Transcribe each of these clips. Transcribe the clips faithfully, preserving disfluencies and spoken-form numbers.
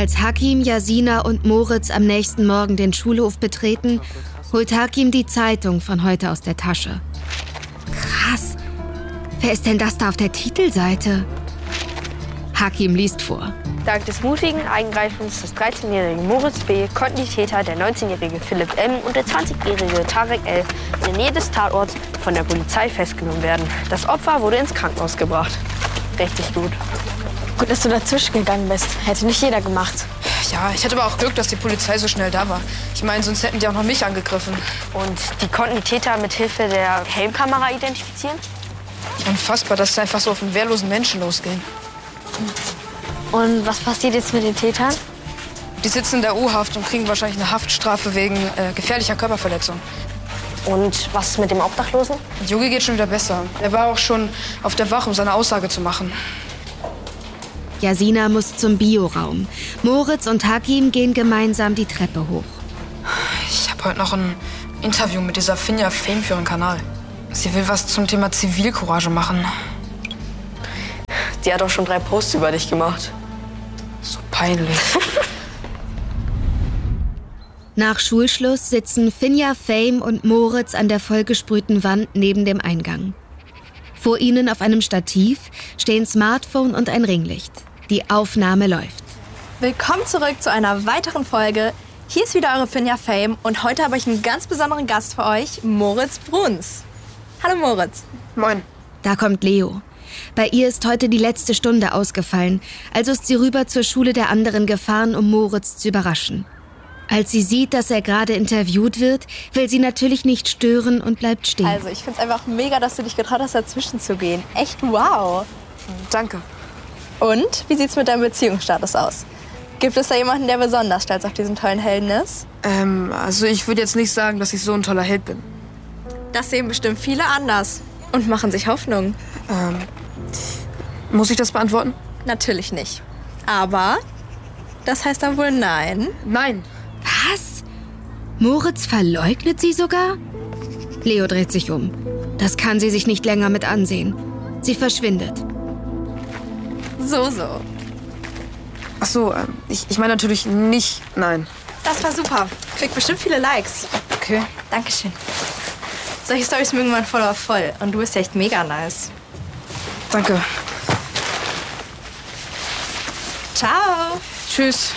Als Hakim, Jasina und Moritz am nächsten Morgen den Schulhof betreten, holt Hakim die Zeitung von heute aus der Tasche. Krass. Wer ist denn das da auf der Titelseite? Hakim liest vor. Dank des mutigen Eingreifens des dreizehnjährigen Moritz B. konnten die Täter, der neunzehnjährige Philipp M. und der zwanzigjährige Tarek L. in der Nähe des Tatorts von der Polizei festgenommen werden. Das Opfer wurde ins Krankenhaus gebracht. Richtig gut. Gut, dass du dazwischen gegangen bist. Hätte nicht jeder gemacht. Ja, ich hatte aber auch Glück, dass die Polizei so schnell da war. Ich meine, sonst hätten die auch noch mich angegriffen. Und die konnten die Täter mit Hilfe der Helmkamera identifizieren? Unfassbar, dass sie einfach so auf einen wehrlosen Menschen losgehen. Und was passiert jetzt mit den Tätern? Die sitzen in der U-Haft und kriegen wahrscheinlich eine Haftstrafe wegen äh, gefährlicher Körperverletzung. Und was ist mit dem Obdachlosen? Jogi geht schon wieder besser. Er war auch schon auf der Wache, um seine Aussage zu machen. Jasina muss zum Bioraum. Moritz und Hakim gehen gemeinsam die Treppe hoch. Ich habe heute noch ein Interview mit dieser Finja Fame für ihren Kanal. Sie will was zum Thema Zivilcourage machen. Die hat auch schon drei Posts über dich gemacht. So peinlich. Nach Schulschluss sitzen Finja, Fame und Moritz an der vollgesprühten Wand neben dem Eingang. Vor ihnen auf einem Stativ stehen Smartphone und ein Ringlicht. Die Aufnahme läuft. Willkommen zurück zu einer weiteren Folge. Hier ist wieder eure Finja Fame und heute habe ich einen ganz besonderen Gast für euch, Moritz Bruns. Hallo Moritz. Moin. Da kommt Leo. Bei ihr ist heute die letzte Stunde ausgefallen, also ist sie rüber zur Schule der anderen gefahren, um Moritz zu überraschen. Als sie sieht, dass er gerade interviewt wird, will sie natürlich nicht stören und bleibt stehen. Also ich finde es einfach mega, dass du dich getraut hast, dazwischen zu gehen. Echt wow. Danke. Und, wie sieht's mit deinem Beziehungsstatus aus? Gibt es da jemanden, der besonders stolz auf diesen tollen Helden ist? Ähm, also ich würde jetzt nicht sagen, dass ich so ein toller Held bin. Das sehen bestimmt viele anders und machen sich Hoffnung. Ähm, muss ich das beantworten? Natürlich nicht. Aber das heißt dann wohl nein. Nein. Was? Moritz verleugnet sie sogar? Leo dreht sich um. Das kann sie sich nicht länger mit ansehen. Sie verschwindet. So, so. Ach so, ähm, ich, ich meine natürlich nicht nein. Das war super. Kriegt bestimmt viele Likes. Okay. Dankeschön. Solche Storys mögen mein Follower voll. Und du bist echt mega nice. Danke. Ciao. Tschüss.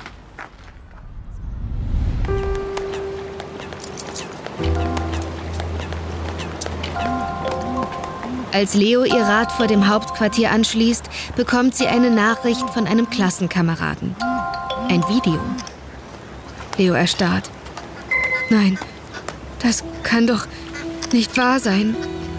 Als Leo ihr Rad vor dem Hauptquartier anschließt, bekommt sie eine Nachricht von einem Klassenkameraden. Ein Video. Leo erstarrt. Nein, das kann doch nicht wahr sein.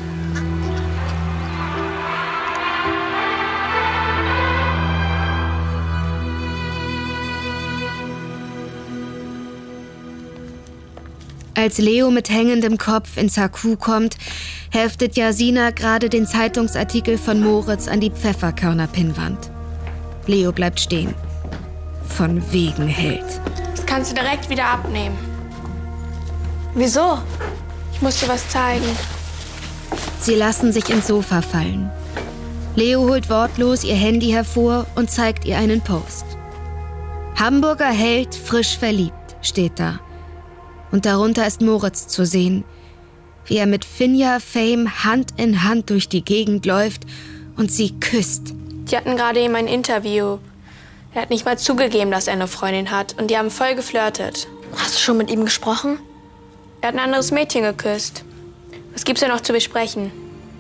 Als Leo mit hängendem Kopf ins H Q kommt, heftet Jasina gerade den Zeitungsartikel von Moritz an die Pfefferkörner-Pinnwand. Leo bleibt stehen. Von wegen Held. Das kannst du direkt wieder abnehmen. Wieso? Ich muss dir was zeigen. Sie lassen sich ins Sofa fallen. Leo holt wortlos ihr Handy hervor und zeigt ihr einen Post. Hamburger Held, frisch verliebt, steht da. Und darunter ist Moritz zu sehen, wie er mit Finja Fame Hand in Hand durch die Gegend läuft und sie küsst. Die hatten gerade eben ein Interview. Er hat nicht mal zugegeben, dass er eine Freundin hat. Und die haben voll geflirtet. Hast du schon mit ihm gesprochen? Er hat ein anderes Mädchen geküsst. Was gibt's denn noch zu besprechen?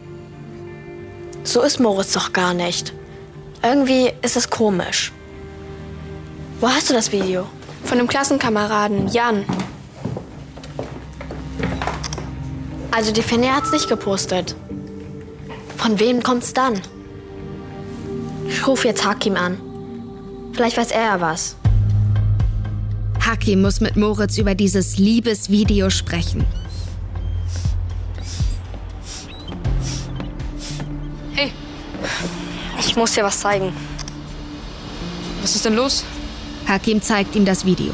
So ist Moritz doch gar nicht. Irgendwie ist es komisch. Wo hast du das Video? Von einem Klassenkameraden, Jan. Also die Finja hat's nicht gepostet. Von wem kommt's dann? Ich rufe jetzt Hakim an. Vielleicht weiß er ja was. Hakim muss mit Moritz über dieses Liebesvideo sprechen. Hey. Ich muss dir was zeigen. Was ist denn los? Hakim zeigt ihm das Video.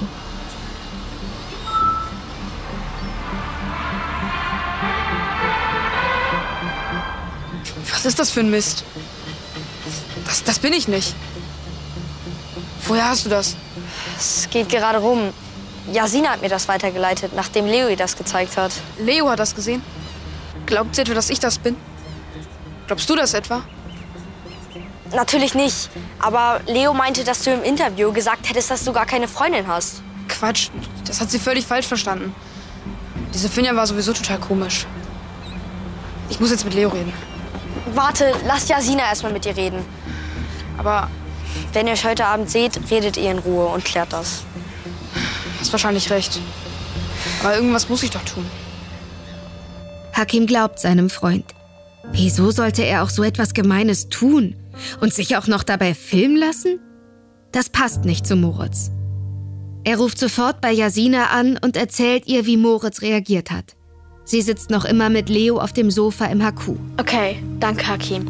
Was ist das für ein Mist? Das, das bin ich nicht. Woher hast du das? Es geht gerade rum. Jasina hat mir das weitergeleitet, nachdem Leo ihr das gezeigt hat. Leo hat das gesehen? Glaubt sie etwa, dass ich das bin? Glaubst du das etwa? Natürlich nicht. Aber Leo meinte, dass du im Interview gesagt hättest, dass du gar keine Freundin hast. Quatsch, das hat sie völlig falsch verstanden. Diese Finja war sowieso total komisch. Ich muss jetzt mit Leo reden. Warte, lass Jasina erstmal mit dir reden. Aber wenn ihr euch heute Abend seht, redet ihr in Ruhe und klärt das. hast wahrscheinlich recht. Aber irgendwas muss ich doch tun. Hakim glaubt seinem Freund. Wieso sollte er auch so etwas Gemeines tun? Und sich auch noch dabei filmen lassen? Das passt nicht zu Moritz. Er ruft sofort bei Jasina an und erzählt ihr, wie Moritz reagiert hat. Sie sitzt noch immer mit Leo auf dem Sofa im H Q. Okay, danke, Hakim.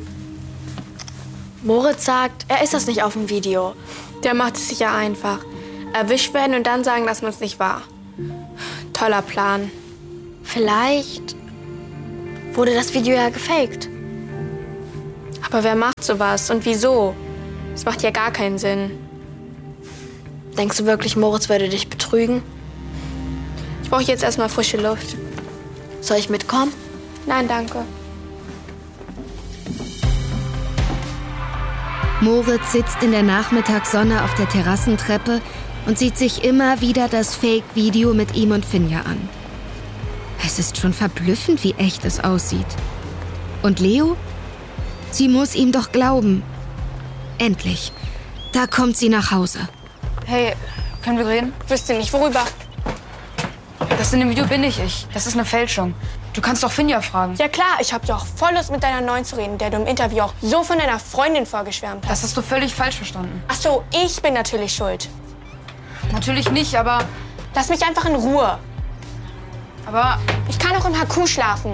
Moritz sagt, er ist das nicht auf dem Video. Der macht es sich ja einfach. Erwischt werden und dann sagen, dass man es nicht war. Toller Plan. Vielleicht wurde das Video ja gefaked. Aber wer macht sowas und wieso? Das macht ja gar keinen Sinn. Denkst du wirklich, Moritz würde dich betrügen? Ich brauche jetzt erstmal frische Luft. Soll ich mitkommen? Nein, danke. Moritz sitzt in der Nachmittagssonne auf der Terrassentreppe und sieht sich immer wieder das Fake-Video mit ihm und Finja an. Es ist schon verblüffend, wie echt es aussieht. Und Leo? Sie muss ihm doch glauben. Endlich. Da kommt sie nach Hause. Hey, können wir reden? Wüsste nicht, worüber? Das in dem Video bin nicht ich. Das ist eine Fälschung. Du kannst doch Finja fragen. Ja klar, ich hab doch voll Lust, mit deiner Neuen zu reden, der du im Interview auch so von deiner Freundin vorgeschwärmt hast. Das hast du völlig falsch verstanden. Ach so, ich bin natürlich schuld. Natürlich nicht, aber... Lass mich einfach in Ruhe. Aber... Ich kann auch im H Q schlafen.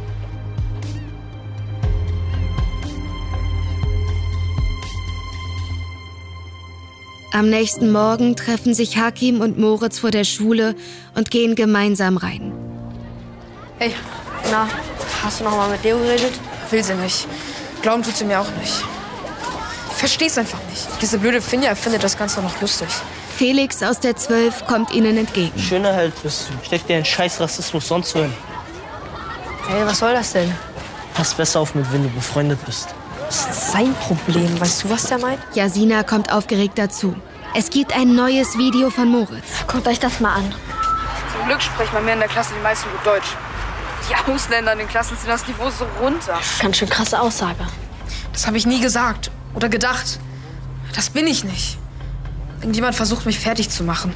Am nächsten Morgen treffen sich Hakim und Moritz vor der Schule und gehen gemeinsam rein. Hey, na, hast du noch mal mit Leo geredet? Will sie nicht. Glauben tut sie mir auch nicht. Ich versteh's einfach nicht. Diese blöde Finja findet das Ganze noch lustig. Felix aus der zwölf kommt ihnen entgegen. Schöner halt bist du. Steck dir einen scheiß Rassismus sonst so hin. Hey, was soll das denn? Pass besser auf, mit wem du befreundet bist. Das ist sein Problem. Weißt du, was der meint? Jasina kommt aufgeregt dazu. Es gibt ein neues Video von Moritz. Guckt euch das mal an. Zum Glück sprechen bei mir in der Klasse die meisten gut Deutsch. Die Ausländer in den Klassen ziehen das Niveau so runter. Ganz schön krasse Aussage. Das habe ich nie gesagt oder gedacht. Das bin ich nicht. Irgendjemand versucht, mich fertig zu machen.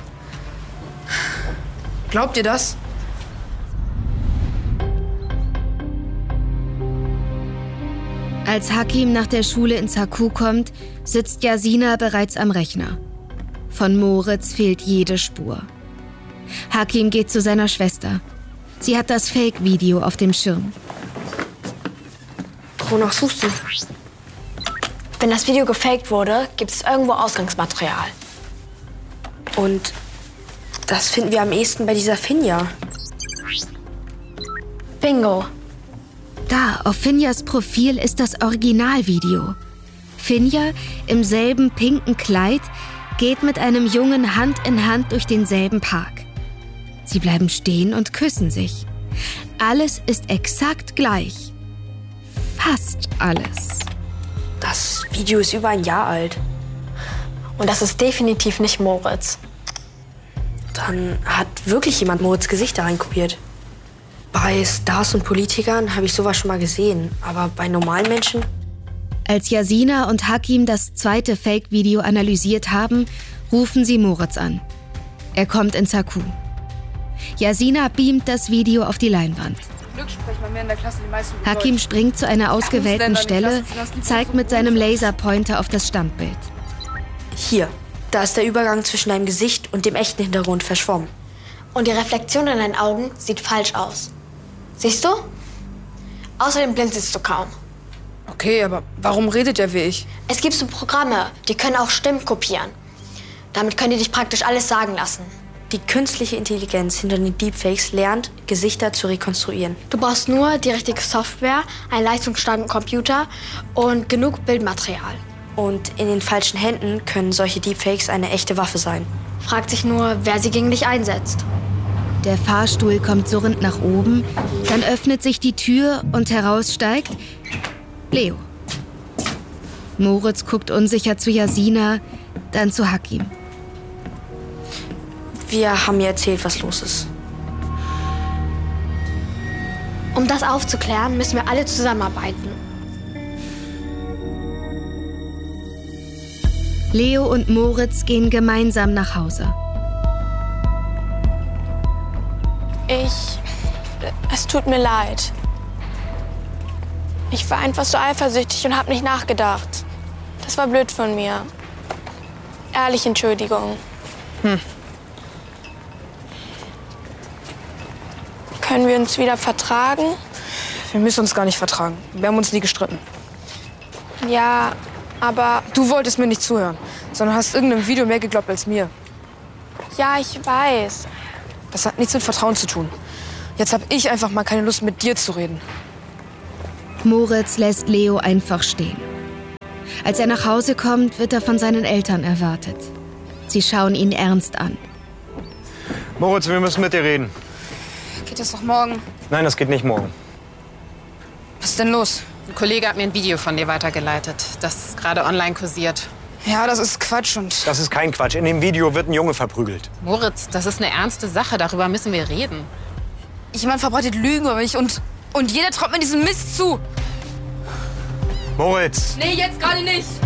Glaubt ihr das? Als Hakim nach der Schule ins H Q kommt, sitzt Jasina bereits am Rechner. Von Moritz fehlt jede Spur. Hakim geht zu seiner Schwester. Sie hat das Fake-Video auf dem Schirm. Wonach suchst du? Wenn das Video gefaked wurde, gibt es irgendwo Ausgangsmaterial. Und das finden wir am ehesten bei dieser Finja. Bingo. Da, auf Finjas Profil ist das Originalvideo. Finja im selben pinken Kleid geht mit einem Jungen Hand in Hand durch denselben Park. Sie bleiben stehen und küssen sich. Alles ist exakt gleich. Fast alles. Das Video ist über ein Jahr alt. Und das ist definitiv nicht Moritz. Dann hat wirklich jemand Moritz' Gesicht da reinkopiert. Bei Stars und Politikern habe ich sowas schon mal gesehen. Aber bei normalen Menschen? Als Jasina und Hakim das zweite Fake-Video analysiert haben, rufen sie Moritz an. Er kommt ins H Q. Jasina beamt das Video auf die Leinwand. Glück sprechen bei mir in der Klasse die meisten gut Hakim Deutsch. springt zu einer ausgewählten Stelle, zeigt mit seinem Laserpointer auf das Standbild. Hier, da ist der Übergang zwischen deinem Gesicht und dem echten Hintergrund verschwommen. Und die Reflexion in deinen Augen sieht falsch aus. Siehst du? Außerdem blinzelst du kaum. Okay, aber warum redet er wie ich? Es gibt so Programme, die können auch Stimmen kopieren. Damit können die dich praktisch alles sagen lassen. Die künstliche Intelligenz hinter den Deepfakes lernt, Gesichter zu rekonstruieren. Du brauchst nur die richtige Software, einen leistungsstarken Computer und genug Bildmaterial. Und in den falschen Händen können solche Deepfakes eine echte Waffe sein. Fragt sich nur, wer sie gegen dich einsetzt. Der Fahrstuhl kommt surrend nach oben, dann öffnet sich die Tür und heraus steigt Leo. Moritz guckt unsicher zu Jasina, dann zu Hakim. Wir haben ihr erzählt, was los ist. Um das aufzuklären, müssen wir alle zusammenarbeiten. Leo und Moritz gehen gemeinsam nach Hause. Ich... Es tut mir leid. Ich war einfach so eifersüchtig und habe nicht nachgedacht. Das war blöd von mir. Ehrlich, Entschuldigung. Hm. Können wir uns wieder vertragen? Wir müssen uns gar nicht vertragen. Wir haben uns nie gestritten. Ja, aber... Du wolltest mir nicht zuhören, sondern hast irgendeinem Video mehr geglaubt als mir. Ja, ich weiß. Das hat nichts mit Vertrauen zu tun. Jetzt habe ich einfach mal keine Lust, mit dir zu reden. Moritz lässt Leo einfach stehen. Als er nach Hause kommt, wird er von seinen Eltern erwartet. Sie schauen ihn ernst an. Moritz, wir müssen mit dir reden. Geht das doch morgen? Nein, das geht nicht morgen. Was ist denn los? Ein Kollege hat mir ein Video von dir weitergeleitet. Das ist gerade online kursiert. Ja, das ist Quatsch und... Das ist kein Quatsch. In dem Video wird ein Junge verprügelt. Moritz, das ist eine ernste Sache. Darüber müssen wir reden. Jemand verbreitet Lügen über mich und, und jeder traut mir diesen Mist zu. Moritz! Nee, jetzt gerade nicht.